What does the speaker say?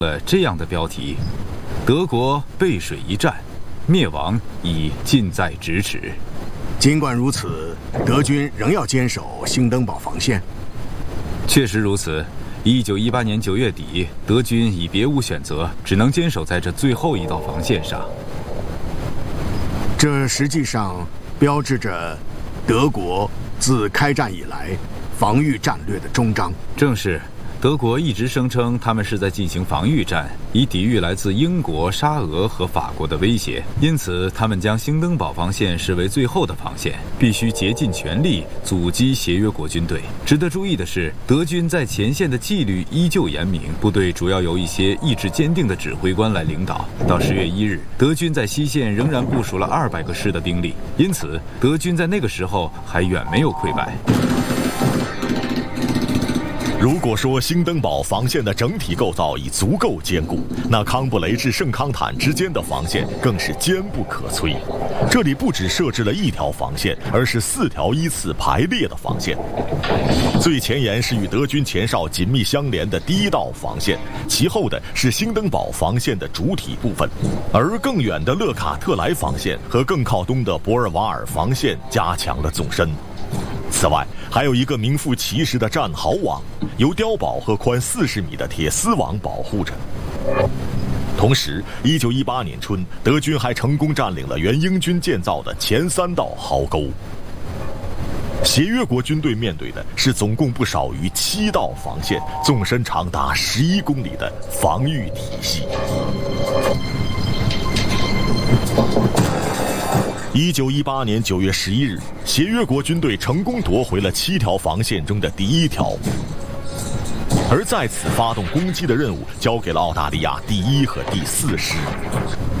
这样的标题：德国背水一战，灭亡已近在咫尺。 尽管如此，德军仍要坚守兴登堡防线。 确实如此。1918年9月底，德军已别无选择，只能坚守在这最后一道防线上。 这实际上标志着德国自开战以来防御战略的终章。 正是。德国一直声称他们是在进行防御战，以抵御来自英国、沙俄和法国的威胁。因此，他们将兴登堡防线视为最后的防线，必须竭尽全力阻击协约国军队。值得注意的是，德军在前线的纪律依旧严明，部队主要由一些意志坚定的指挥官来领导。到10月1日，德军在西线仍然部署了200个师的兵力，因此，德军在那个时候还远没有溃败。 如果说兴登堡防线的整体构造已足够坚固，那康布雷至圣康坦之间的防线更是坚不可摧。这里不只设置了一条防线，而是4条依次排列的防线。最前沿是与德军前哨紧密相连的第一道防线，其后的是兴登堡防线的主体部分，而更远的勒卡特莱防线和更靠东的博尔瓦尔防线加强了纵深。此外，还有一个名副其实的战壕网，由碉堡和宽40米的铁丝网保护着。同时，1918年春，德军还成功占领了原英军建造的前3道壕沟。协约国军队面对的是总共不少于7道防线，纵深长达11公里的防御体系。1918年9月11日，协约国军队成功夺回了7条防线中的第1条，而在此发动攻击的任务交给了澳大利亚第1和第4师。